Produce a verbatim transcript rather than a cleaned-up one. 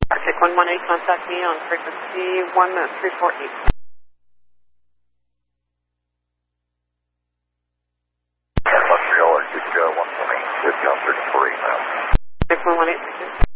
Arctic one one eight, contact me on frequency one three four eight. Montreal, Arctic uh, one one eight, good job thirty-four eight now. Arctic one one eight, thank you.